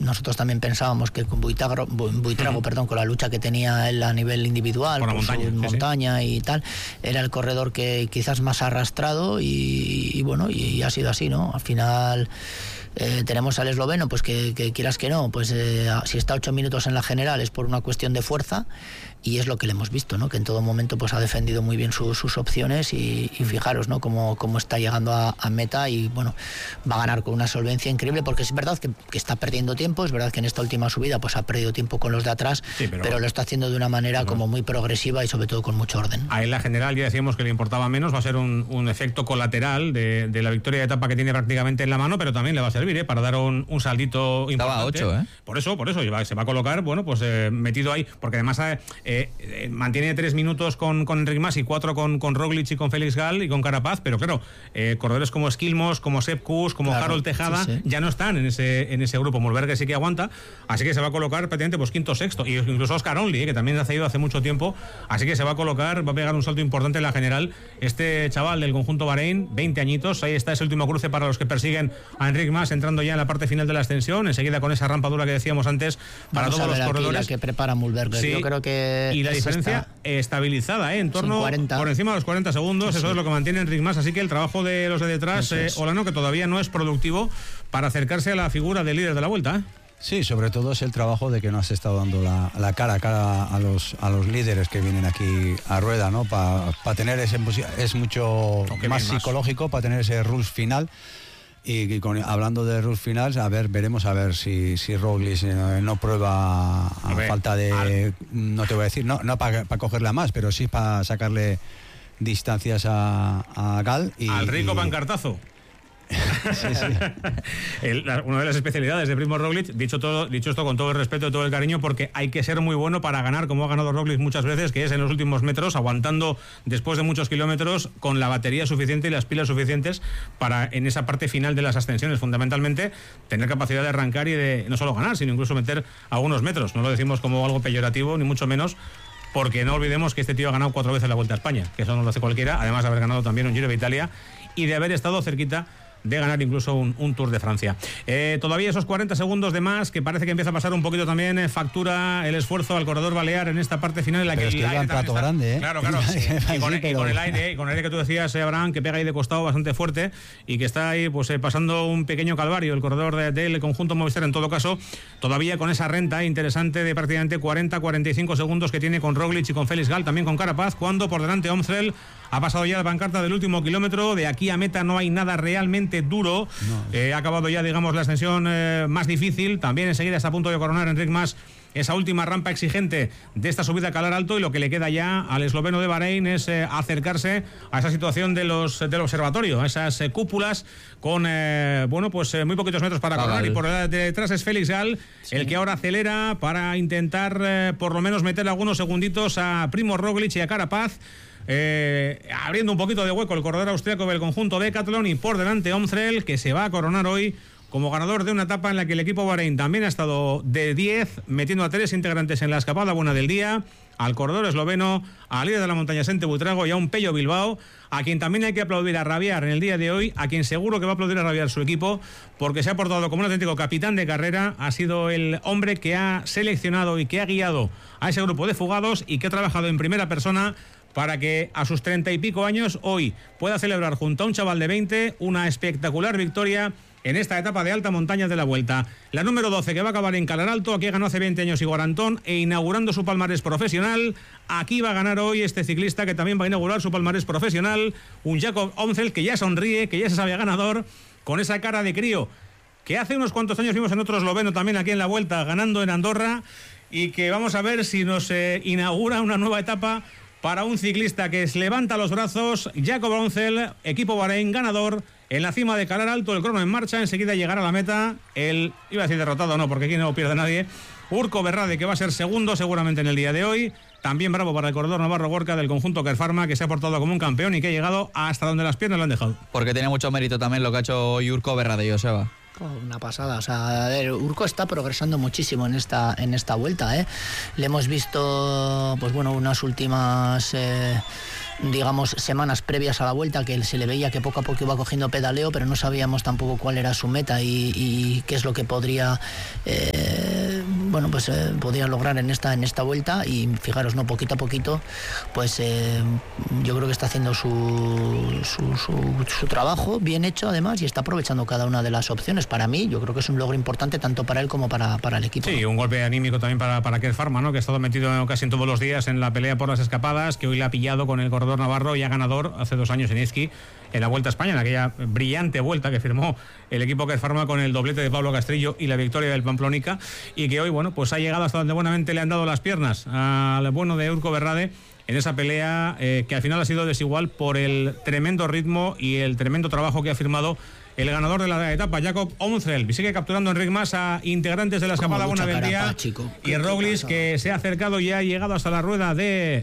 nosotros también pensábamos que con Buitrago, con la lucha que tenía él a nivel individual, por su montaña sí. Y tal, era el corredor que quizás más arrastrado y bueno, y ha sido así, ¿no? Al final tenemos al esloveno, pues que quieras que no, pues si está 8 minutos en la general es por una cuestión de fuerza, y es lo que le hemos visto, ¿no? Que en todo momento pues ha defendido muy bien sus opciones y fijaros, ¿no? Cómo está llegando a meta, y bueno, va a ganar con una solvencia increíble, porque es verdad que está perdiendo tiempo, es verdad que en esta última subida pues ha perdido tiempo con los de atrás, sí, pero lo está haciendo de una manera como muy progresiva y sobre todo con mucho orden. A él la general ya decíamos que le importaba menos, va a ser un efecto colateral de la victoria de etapa que tiene prácticamente en la mano, pero también le va a servir para dar un saldito importante. Estaba a 8, Por eso se va a colocar, bueno, pues metido ahí, porque además mantiene 3 minutos con Enric Mas y 4 con Roglic y con Félix Gall y con Carapaz, pero claro, corredores como Skilmos, como Sepp Kuss, como Harold Tejada, sí. Ya no están en ese grupo. Molberg sí que aguanta, así que se va a colocar prácticamente pues quinto, sexto, y incluso Oscar Only, que también ha cedido hace mucho tiempo, así que se va a colocar, va a pegar un salto importante en la general este chaval del conjunto Bahrein, 20 añitos, ahí está ese último cruce para los que persiguen a Enric Mas, entrando ya en la parte final de la ascensión, enseguida con esa rampa dura que decíamos antes para todos los corredores. La que prepara Molberg, sí. Yo creo que y la diferencia estabilizada, en torno 40. Por encima de los 40 segundos, sí. Eso es lo que mantiene Enric Mas, así que el trabajo de los de detrás, Olano, que todavía no es productivo para acercarse a la figura del líder de la Vuelta. Sí, sobre todo es el trabajo de que no has estado dando la cara a los líderes que vienen aquí a rueda, ¿no? Para tener es mucho más psicológico, para tener ese rush final. Y hablando de rush final, veremos a ver si Roglic no prueba a falta de, no te voy a decir, no para cogerle a más, pero sí para sacarle distancias a Gall. Al rico pancartazo. Sí. Una de las especialidades de Primož Roglic, dicho esto con todo el respeto y todo el cariño, porque hay que ser muy bueno para ganar, como ha ganado Roglic muchas veces, que es en los últimos metros, aguantando después de muchos kilómetros, con la batería suficiente y las pilas suficientes para, en esa parte final de las ascensiones, fundamentalmente, tener capacidad de arrancar y de no solo ganar, sino incluso meter algunos metros. No lo decimos como algo peyorativo, ni mucho menos, porque no olvidemos que este tío ha ganado 4 veces la Vuelta a España, que eso no lo hace cualquiera, además de haber ganado también un Giro de Italia y de haber estado cerquita de ganar incluso un Tour de Francia. Todavía esos 40 segundos de más, que parece que empieza a pasar un poquito también, factura el esfuerzo al corredor balear en esta parte final en la pero que es que el plato grande, Claro. Y con el aire que tú decías, Abraham, que pega ahí de costado bastante fuerte y que está ahí pues pasando un pequeño calvario el corredor del conjunto Movistar, en todo caso, todavía con esa renta interesante de prácticamente 40-45 segundos que tiene con Roglic y con Félix Gall, también con Carapaz, cuando por delante Omsrel ha pasado ya la pancarta del último kilómetro. De aquí a meta no hay nada realmente duro. Ha acabado ya, digamos, la ascensión más difícil. También enseguida está a punto de coronar Enric Mas esa última rampa exigente de esta subida a Calar Alto, y lo que le queda ya al esloveno de Bahrein es acercarse a esa situación del observatorio, a esas cúpulas con muy poquitos metros para coronar, y por detrás es Félix Gall, sí, el que ahora acelera para intentar por lo menos meter algunos segunditos a Primož Roglic y a Carapaz. Abriendo un poquito de hueco el corredor austriaco del conjunto Decathlon, y por delante Omsrel, que se va a coronar hoy como ganador de una etapa en la que el equipo Bahrein también ha estado de 10, metiendo a 3 integrantes en la escapada buena del día, al corredor esloveno, al líder de la montaña Sente Buitrago y a un Pello Bilbao, a quien también hay que aplaudir a rabiar en el día de hoy, a quien seguro que va a aplaudir a rabiar su equipo, porque se ha portado como un auténtico capitán de carrera. Ha sido el hombre que ha seleccionado y que ha guiado a ese grupo de fugados, y que ha trabajado en primera persona para que a sus 30 y pico años hoy pueda celebrar junto a un chaval de 20 una espectacular victoria en esta etapa de alta montaña de la Vuelta. La número 12, que va a acabar en Calar Alto. Aquí ganó hace 20 años Igor Antón, e inaugurando su palmarés profesional, aquí va a ganar hoy este ciclista, que también va a inaugurar su palmarés profesional, un Jakob Omsrel, que ya sonríe, que ya se sabe ganador, con esa cara de crío que hace unos cuantos años vimos en otro esloveno también aquí en la Vuelta, ganando en Andorra, y que vamos a ver si nos inaugura una nueva etapa para un ciclista que se levanta los brazos. Jakob Omsrel, equipo Bahrein, ganador en la cima de Calar Alto, el crono en marcha, enseguida llegará a la meta iba a decir derrotado, no, porque aquí no pierde nadie, Urko Berrade, que va a ser segundo seguramente en el día de hoy. También bravo para el corredor Navarro Gorka del conjunto Kerfarma, que se ha portado como un campeón y que ha llegado hasta donde las piernas lo han dejado. Porque tiene mucho mérito también lo que ha hecho hoy Urko Berrade, Joseba. Una pasada, o sea, Urco está progresando muchísimo en esta vuelta, ¿eh? Le hemos visto, pues bueno, unas últimas digamos semanas previas a la vuelta que se le veía que poco a poco iba cogiendo pedaleo, pero no sabíamos tampoco cuál era su meta y qué es lo que podría podría lograr en esta vuelta. Y fijaros, no, poquito a poquito, pues yo creo que está haciendo su trabajo bien hecho además, y está aprovechando cada una de las opciones. Para mí, yo creo que es un logro importante tanto para él como para el equipo. Sí, un golpe anímico también para Quer Pharma, ¿no? Que ha estado metido casi en todos los días en la pelea por las escapadas, que hoy le ha pillado con el corredor navarro, ya ganador hace 2 años en Esqui, en la Vuelta a España, en aquella brillante vuelta que firmó el equipo Quer Pharma con el doblete de Pablo Castrillo y la victoria del Pamplónica, y que hoy, bueno, pues ha llegado hasta donde buenamente le han dado las piernas al bueno de Urco Berrade en esa pelea que al final ha sido desigual por el tremendo ritmo y el tremendo trabajo que ha firmado el ganador de la etapa, Jakob Omsrel. Y sigue capturando Enric Mas a integrantes de la escapada Buenaventía, y Roglic, que se ha acercado y ha llegado hasta la rueda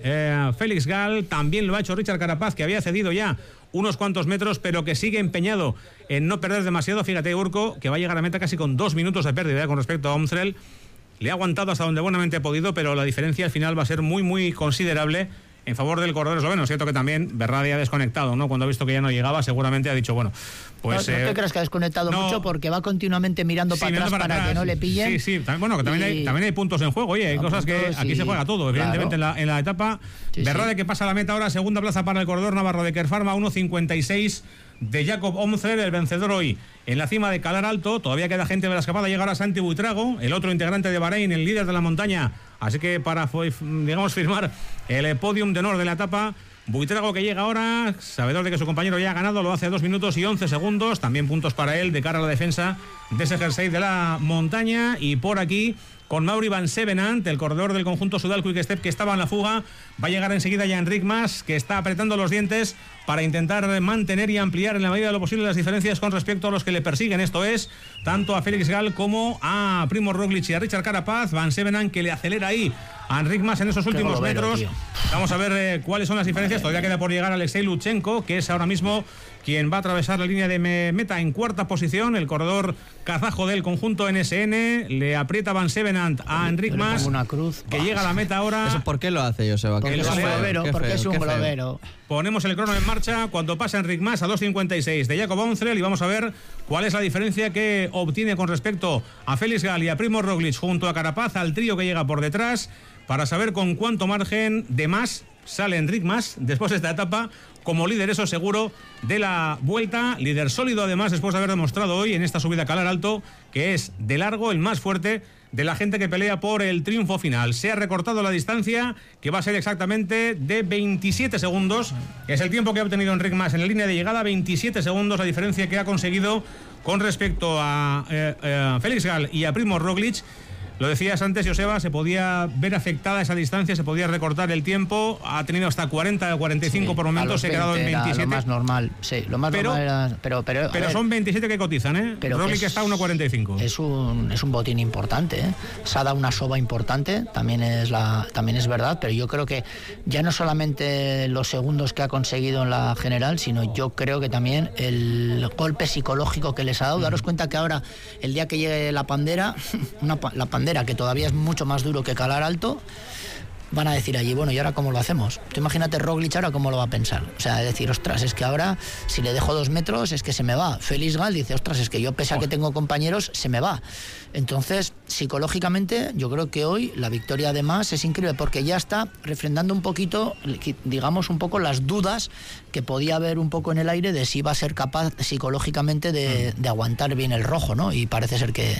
de Félix Gall. También lo ha hecho Richard Carapaz, que había cedido ya unos cuantos metros, pero que sigue empeñado en no perder demasiado. Fíjate, Urco, que va a llegar a meta casi con 2 minutos de pérdida con respecto a Omsrel. Le ha aguantado hasta donde buenamente ha podido, pero la diferencia al final va a ser muy, muy considerable en favor del corredor esloveno. Es cierto que también Berrade ha desconectado, ¿no? Cuando ha visto que ya no llegaba, seguramente ha dicho, bueno, pues... No te creas que ha desconectado mucho, porque va continuamente mirando para atrás que no le pillen. Sí, bueno, que también hay puntos en juego, oye, hay cosas que aquí se juega todo, evidentemente, claro, en la etapa. Berrade que pasa a la meta ahora, segunda plaza para el corredor navarro de Quer Pharma, 1.56 de Jakob Omsrel, el vencedor hoy en la cima de Calar Alto. Todavía queda gente de la escapada. Llega ahora Santi Buitrago, el otro integrante de Bahrein, el líder de la montaña, así que para, digamos, firmar el podium de honor de la etapa, Buitrago, que llega ahora, sabedor de que su compañero ya ha ganado, lo hace a 2 minutos y 11 segundos, también puntos para él de cara a la defensa de ese jersey de la montaña. Y por aquí con Mauri Van Sevenant, el corredor del conjunto Soudal Quick Step, que estaba en la fuga. Va a llegar enseguida ya Enric Mas, que está apretando los dientes para intentar mantener y ampliar en la medida de lo posible las diferencias con respecto a los que le persiguen. Esto es, tanto a Félix Gall como a Primož Roglic y a Richard Carapaz. Van Sevenant, que le acelera ahí a Enric Mas en esos últimos metros. Tío. Vamos a ver cuáles son las diferencias. Todavía queda por llegar Alexei Lutsenko, que es ahora mismo quien va a atravesar la línea de meta en cuarta posición. El corredor kazajo del conjunto NSN le aprieta Van Sevenant a Enric Mas, que llega a la meta ahora. ¿Eso por qué lo hace, Joseba? Porque es un globero. Ponemos el crono en marcha cuando pasa Enric Mas a 2.56 de Jakob Omsrel, y vamos a ver cuál es la diferencia que obtiene con respecto a Félix Gall y a Primož Roglic junto a Carapaz, al trío que llega por detrás, para saber con cuánto margen de más sale Enric Mas después de esta etapa como líder, eso seguro, de la vuelta. Líder sólido, además, después de haber demostrado hoy en esta subida a Calar Alto que es de largo el más fuerte de la gente que pelea por el triunfo final. Se ha recortado la distancia, que va a ser exactamente de 27 segundos. Es el tiempo que ha obtenido Enric Mas en la línea de llegada, 27 segundos, la diferencia que ha conseguido con respecto a Félix Gall y a Primož Roglic. Lo decías antes, Joseba, se podía ver afectada esa distancia, se podía recortar el tiempo. Ha tenido hasta 40 o 45 por momentos, se ha quedado en 27. Lo más normal, sí, lo más normal era. Pero son 27 que cotizan, ¿eh? Roglic está a 1.45. Es un botín importante, ¿eh? Se ha dado una soba importante, también es verdad, pero yo creo que ya no solamente los segundos que ha conseguido en la general, sino yo creo que también el golpe psicológico que les ha dado. Daros cuenta que ahora, el día que llegue la Pandera, la Pandera, que todavía es mucho más duro que Calar Alto, van a decir allí, bueno, ¿y ahora cómo lo hacemos? Tú imagínate Roglic ahora cómo lo va a pensar. O sea, decir, ostras, es que ahora si le dejo 2 metros es que se me va. Félix Gall dice, ostras, es que yo pese a que tengo compañeros, se me va. Entonces, psicológicamente, yo creo que hoy la victoria además es increíble, porque ya está refrendando un poquito, digamos, un poco las dudas que podía haber un poco en el aire de si iba a ser capaz psicológicamente de aguantar bien el rojo, ¿no? Y parece ser que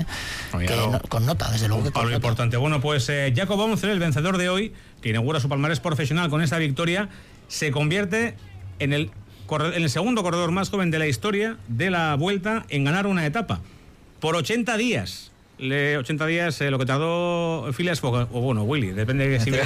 con nota, desde luego que con nota. Importante. Bueno, pues Jakob Omsrel, el vencedor de hoy, que inaugura su palmarés profesional con esta victoria, se convierte en el segundo corredor más joven de la historia de la Vuelta en ganar una etapa. Por 80 días. 80 días lo que tardó Phileas Fogg, o bueno, Willy, depende de si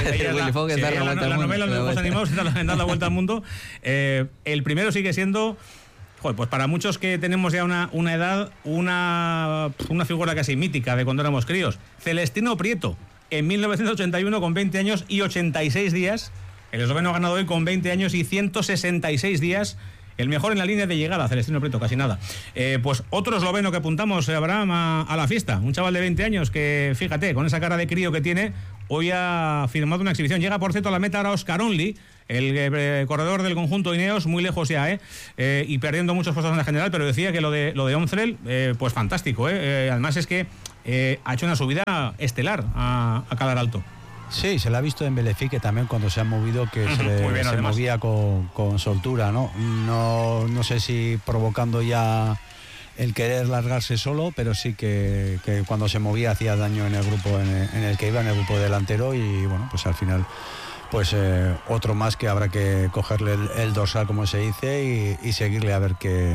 la novela de los animados en dar la vuelta al mundo. El primero sigue siendo, pues para muchos que tenemos ya una edad, una figura casi mítica de cuando éramos críos. Celestino Prieto, en 1981 con 20 años y 86 días. El esloveno ha ganado hoy con 20 años y 166 días el mejor en la línea de llegada, Celestino Prieto, casi nada. Pues otro esloveno que apuntamos, Abraham, a la fiesta, un chaval de 20 años que, fíjate, con esa cara de crío que tiene, hoy ha firmado una exhibición. Llega, por cierto, a la meta ahora Oscar Only, el corredor del conjunto Ineos, muy lejos ya, y perdiendo muchos puestos en la general, pero decía que lo de Omfrel, pues fantástico, además es que ha hecho una subida estelar a Calar Alto. Sí, se la ha visto en Belefique también cuando se ha movido, que se movía con soltura, ¿no? No sé si provocando ya el querer largarse solo, pero sí que cuando se movía hacía daño en el grupo en el que iba, en el grupo delantero, y bueno, pues al final pues otro más que habrá que cogerle el dorsal, como se dice, y seguirle a ver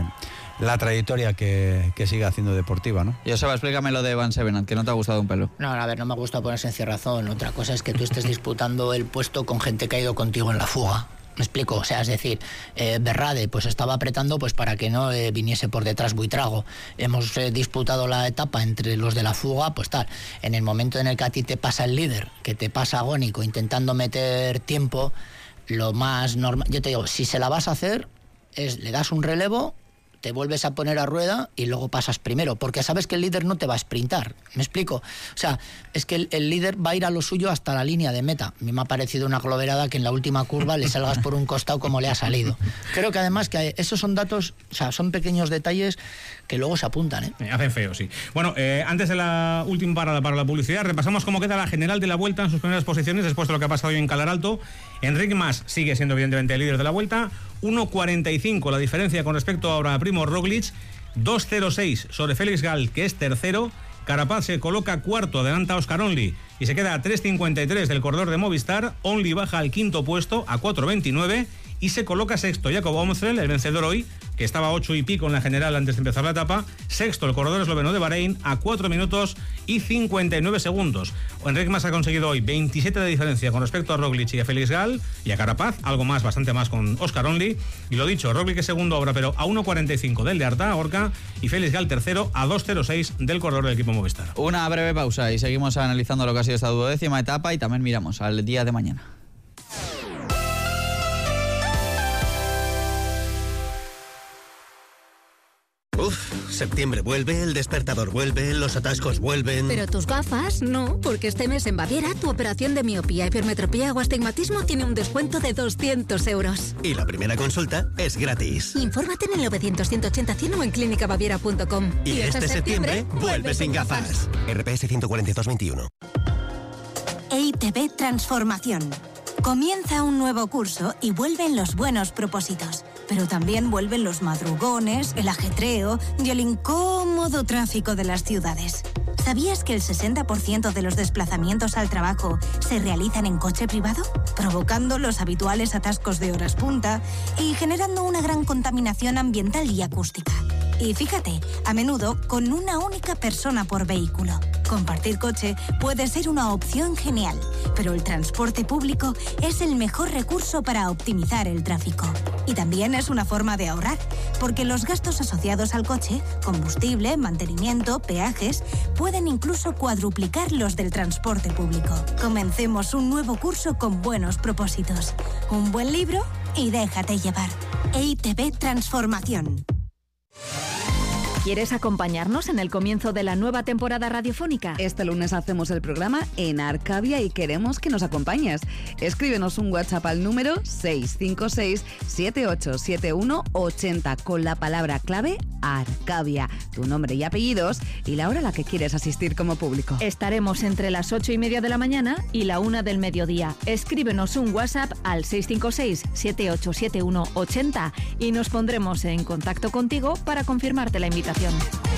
la trayectoria que sigue haciendo deportiva, ¿no? Joseba, explícame lo de Van Sevenant, que no te ha gustado un pelo. No, a ver, no me gusta ponerse en cierrazón. Otra cosa es que tú estés disputando el puesto con gente que ha ido contigo en la fuga. ¿Me explico? O sea, es decir, Berrade pues estaba apretando pues para que no viniese por detrás Buitrago. Hemos disputado la etapa entre los de la fuga, pues tal. En el momento en el que a ti te pasa el líder, que te pasa agónico, intentando meter tiempo, lo más normal, yo te digo, si se la vas a hacer, le das un relevo, te vuelves a poner a rueda y luego pasas primero, porque sabes que el líder no te va a sprintar. ¿Me explico? O sea, es que el líder va a ir a lo suyo hasta la línea de meta. A mí me ha parecido una globerada que en la última curva le salgas por un costado como le ha salido. Creo que además que esos son datos, o sea, son pequeños detalles que luego se apuntan, ¿eh? Hacen feo, sí. Bueno, antes de la última parada para la publicidad, repasamos cómo queda la general de la Vuelta en sus primeras posiciones después de lo que ha pasado hoy en Calar Alto. Enric Mas sigue siendo evidentemente el líder de la Vuelta, 1.45 la diferencia con respecto ahora a Primo Roglic, 2.06 sobre Félix Gall, que es tercero. Carapaz se coloca cuarto, adelanta a Oscar Only y se queda a 3.53 del corredor de Movistar. Only baja al quinto puesto a 4.29 y se coloca sexto Jakob Omfrel, el vencedor hoy, que estaba a 8 y pico en la general antes de empezar la etapa. Sexto el corredor esloveno de Bahrein a 4 minutos y 59 segundos. Enric Mas ha conseguido hoy 27 de diferencia con respecto a Roglic y a Félix Gall y a Carapaz, algo más, bastante más con Oscar Only. Y lo dicho, Roglic es segundo ahora, pero a 1.45 del de Arta, Orca, y Félix Gall tercero a 2.06 del corredor del equipo Movistar. Una breve pausa y seguimos analizando lo que ha sido esta 12ª etapa y también miramos al día de mañana. Septiembre vuelve, el despertador vuelve, los atascos vuelven... Pero tus gafas no, porque este mes en Baviera tu operación de miopía, hipermetropía o astigmatismo tiene un descuento de 200 euros. Y la primera consulta es gratis. Infórmate en el 900-180-100 o en clínicabaviera.com. Y este septiembre vuelve sin gafas. RPS 14221. EITB Transformación. Comienza un nuevo curso y vuelven los buenos propósitos, pero también vuelven los madrugones, el ajetreo y el incómodo tráfico de las ciudades. ¿Sabías que el 60% de los desplazamientos al trabajo se realizan en coche privado? Provocando los habituales atascos de horas punta y generando una gran contaminación ambiental y acústica. Y fíjate, a menudo con una única persona por vehículo. Compartir coche puede ser una opción genial, pero el transporte público es el mejor recurso para optimizar el tráfico. Y también es una forma de ahorrar, porque los gastos asociados al coche, combustible, mantenimiento, peajes, pueden incluso cuadruplicar los del transporte público. Comencemos un nuevo curso con buenos propósitos. Un buen libro y déjate llevar. EITB Transformación. ¿Quieres acompañarnos en el comienzo de la nueva temporada radiofónica? Este lunes hacemos el programa en Arcadia y queremos que nos acompañes. Escríbenos un WhatsApp al número 656-787180 con la palabra clave Arcadia, tu nombre y apellidos y la hora a la que quieres asistir como público. Estaremos entre las 8:30 de la mañana y la 1 del mediodía. Escríbenos un WhatsApp al 656-787180 y nos pondremos en contacto contigo para confirmarte la invitación.